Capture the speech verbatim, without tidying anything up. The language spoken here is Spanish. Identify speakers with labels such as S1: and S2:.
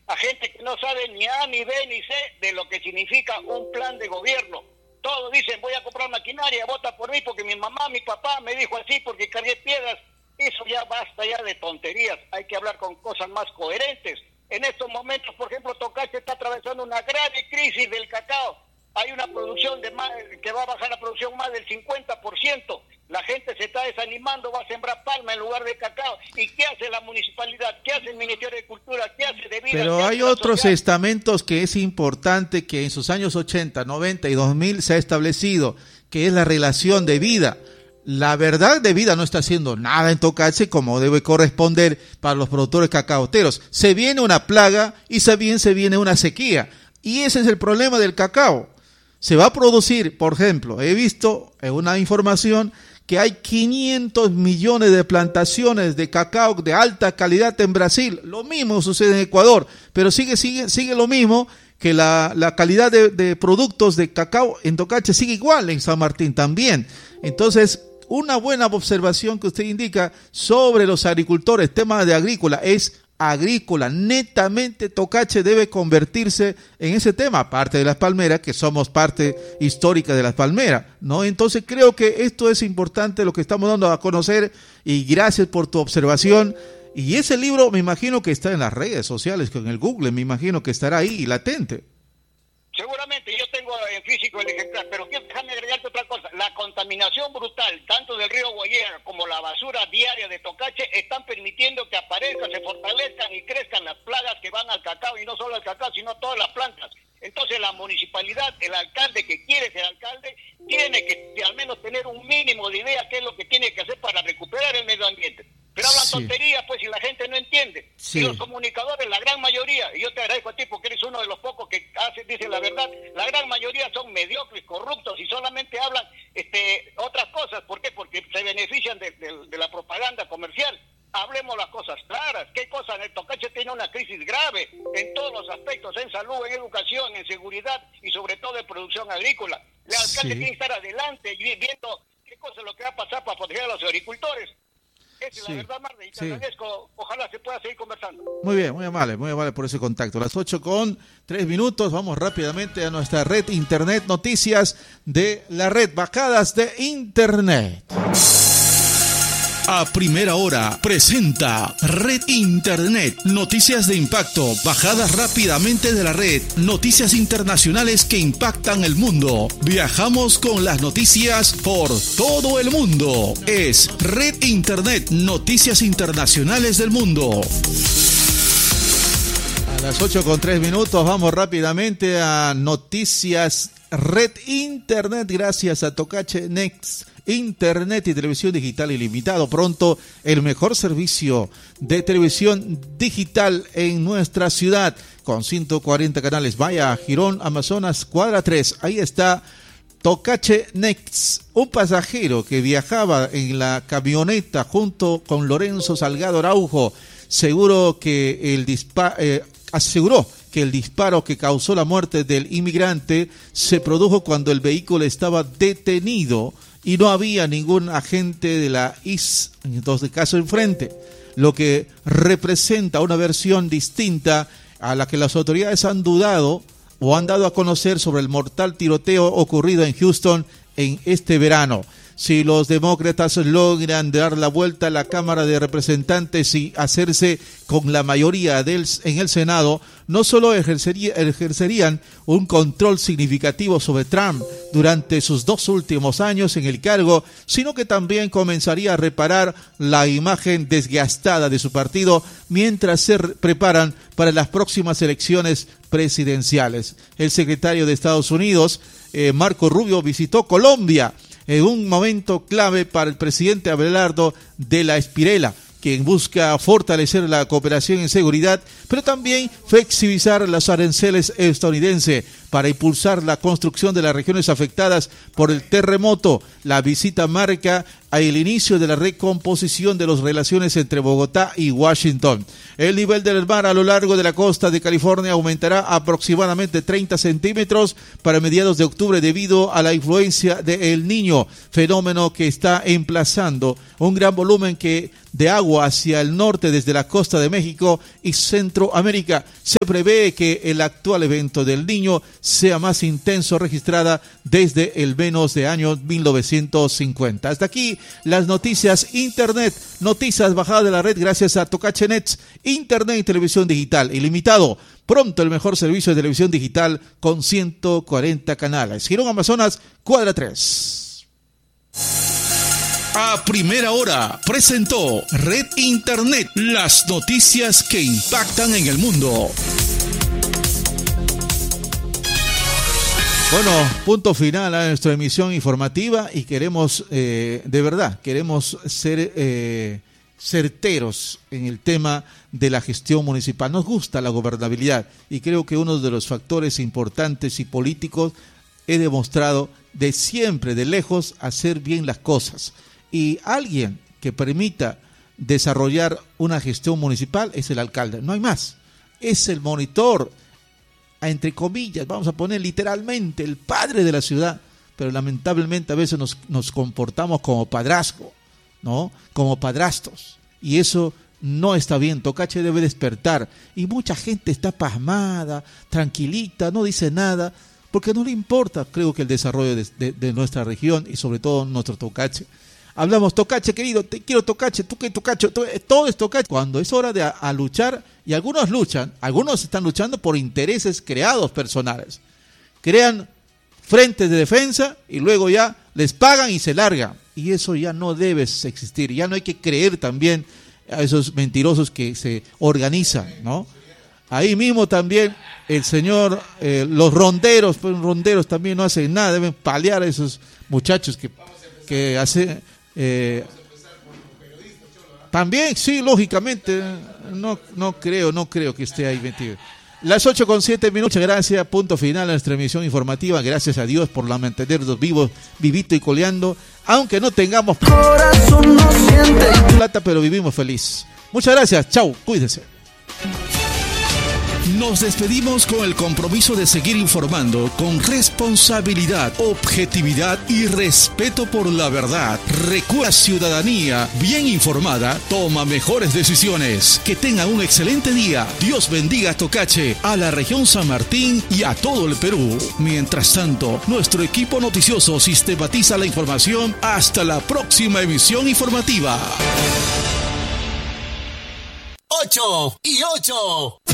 S1: a gente que no sabe ni A, ni B, ni C de lo que significa un plan de gobierno. Todos dicen, voy a comprar maquinaria, vota por mí porque mi mamá, mi papá me dijo así porque cargué piedras. Eso ya basta ya de tonterías, hay que hablar con cosas más coherentes. En estos momentos, por ejemplo, Tocache está atravesando una grave crisis del cacao. Hay una producción de más, que va a bajar la producción más del cincuenta por ciento. La gente se está desanimando, va a sembrar palma en lugar de cacao. ¿Y qué hace la municipalidad? ¿Qué hace el Ministerio de Cultura? ¿Qué hace de vida?
S2: Pero hay otros estamentos que es importante que en sus años ochenta, noventa y dos mil se ha establecido, que es la relación de vida. La verdad de vida no está haciendo nada en Tocache como debe corresponder para los productores cacaoteros. Se viene una plaga y también se viene una sequía. Y ese es el problema del cacao. Se va a producir, por ejemplo, he visto en una información que hay quinientos millones de plantaciones de cacao de alta calidad en Brasil. Lo mismo sucede en Ecuador, pero sigue sigue sigue lo mismo, que la, la calidad de, de productos de cacao en Tocache sigue igual en San Martín también. Entonces, una buena observación que usted indica sobre los agricultores, tema de agrícola, es agrícola, netamente Tocache debe convertirse en ese tema, aparte de las palmeras, que somos parte histórica de las palmeras, ¿no? Entonces creo que esto es importante, lo que estamos dando a conocer, y gracias por tu observación. Y ese libro me imagino que está en las redes sociales, en el Google, me imagino que estará ahí, latente.
S1: Seguramente, yo tengo en físico el ejemplar, pero déjame agregarte otra cosa. La contaminación brutal, tanto del río Guayera como la basura diaria de Tocache, están permitiendo que aparezcan, se fortalezcan y crezcan las plagas que van al cacao, y no solo al cacao, sino todas las plantas. Entonces la municipalidad, el alcalde que quiere ser alcalde, tiene que al menos tener un mínimo de idea qué es lo que tiene que hacer para recuperar el medio ambiente. Pero hablan sí. tonterías, pues, y la gente no entiende. Sí. Y los comunicadores, la gran mayoría, y yo te agradezco a ti porque eres uno de los pocos que hace, dicen la verdad, la gran mayoría son mediocres, corruptos, y solamente hablan este, otras cosas. ¿Por qué? Porque se benefician de, de, de la propaganda comercial. Hablemos las cosas claras. ¿Qué cosa? En el Tocache tiene una crisis grave en todos los aspectos, en salud, en educación, en seguridad y sobre todo en producción agrícola. El alcalde sí. tiene que estar adelante y viendo qué cosa es lo que va a pasar para proteger a los agricultores. Esa es sí. la verdad, Marde, y te sí. agradezco. Ojalá se pueda seguir conversando.
S2: Muy bien, muy amable, muy amable por ese contacto. Las ocho con tres minutos, vamos rápidamente a nuestra red Internet, noticias de la red, bajadas de Internet.
S3: A primera hora presenta Red Internet, noticias de impacto, bajadas rápidamente de la red, noticias internacionales que impactan el mundo. Viajamos con las noticias por todo el mundo. Es Red Internet, noticias internacionales del mundo.
S2: A las ocho con tres minutos vamos rápidamente a noticias Red Internet, gracias a Tocache Next. Internet y televisión digital ilimitado. Pronto el mejor servicio de televisión digital en nuestra ciudad con ciento cuarenta canales. Vaya a Girón, Amazonas, cuadra tres. Ahí está Tocache Next. Un pasajero que viajaba en la camioneta junto con Lorenzo Salgado Araujo seguro que el disparo eh, aseguró que el disparo que causó la muerte del inmigrante se produjo cuando el vehículo estaba detenido y no había ningún agente de la I S, en este caso enfrente, lo que representa una versión distinta a la que las autoridades han dudado o han dado a conocer sobre el mortal tiroteo ocurrido en Houston en este verano. Si los demócratas logran dar la vuelta a la Cámara de Representantes y hacerse con la mayoría del, en el Senado, no solo ejercería, ejercerían un control significativo sobre Trump durante sus dos últimos años en el cargo, sino que también comenzaría a reparar la imagen desgastada de su partido mientras se preparan para las próximas elecciones presidenciales. El secretario de Estados Unidos, eh, Marco Rubio, visitó Colombia en un momento clave para el presidente Abelardo de la Espriella, quien busca fortalecer la cooperación en seguridad, pero también flexibilizar los aranceles estadounidenses para impulsar la construcción de las regiones afectadas por el terremoto. La visita marca el inicio de la recomposición de las relaciones entre Bogotá y Washington. El nivel del mar a lo largo de la costa de California aumentará aproximadamente treinta centímetros para mediados de octubre debido a la influencia de El Niño, fenómeno que está emplazando un gran volumen que de agua hacia el norte desde la costa de México y Centroamérica. Se prevé que el actual evento del Niño sea más intenso registrada desde el menos de año mil novecientos cincuenta. Hasta aquí las noticias internet, noticias bajadas de la red gracias a Tocache Nets, internet y televisión digital ilimitado. Pronto el mejor servicio de televisión digital con ciento cuarenta canales. Girón Amazonas, cuadra tres.
S3: A primera hora presentó Red Internet, las noticias que impactan en el mundo.
S2: Bueno, punto final a nuestra emisión informativa y queremos, eh, de verdad, queremos ser eh, certeros en el tema de la gestión municipal. Nos gusta la gobernabilidad y creo que uno de los factores importantes y políticos he demostrado de siempre, de lejos, hacer bien las cosas. Y alguien que permita desarrollar una gestión municipal es el alcalde, no hay más. Es el monitor, entre comillas, vamos a poner literalmente, el padre de la ciudad, pero lamentablemente a veces nos, nos comportamos como padrastro, ¿no? Como padrastros, y eso no está bien. Tocache debe despertar, y mucha gente está pasmada, tranquilita, no dice nada, porque no le importa, creo que el desarrollo de, de, de nuestra región y sobre todo nuestro Tocache. Hablamos, Tocache querido, te quiero Tocache, tú que Tocache, todo es Tocache. Cuando es hora de a, a luchar, y algunos luchan, algunos están luchando por intereses creados personales. Crean frentes de defensa y luego ya les pagan y se largan. Y eso ya no debe existir, ya no hay que creer también a esos mentirosos que se organizan, ¿no? Ahí mismo también el señor, eh, los ronderos, pues ronderos también no hacen nada, deben paliar a esos muchachos que, que hacen... Eh, también, sí, lógicamente, no, no creo, no creo que esté ahí metido. Las ocho con siete minutos, muchas gracias, punto final a nuestra emisión informativa, gracias a Dios por la mantenernos vivos, vivito y coleando, aunque no tengamos corazón no siente plata, pero vivimos feliz. Muchas gracias, chau, cuídense.
S3: Nos despedimos con el compromiso de seguir informando con responsabilidad, objetividad y respeto por la verdad. Recuerda, ciudadanía bien informada toma mejores decisiones. Que tenga un excelente día. Dios bendiga a Tocache, a la región San Martín y a todo el Perú. Mientras tanto, nuestro equipo noticioso sistematiza la información. Hasta la próxima emisión informativa.
S4: ocho y ocho.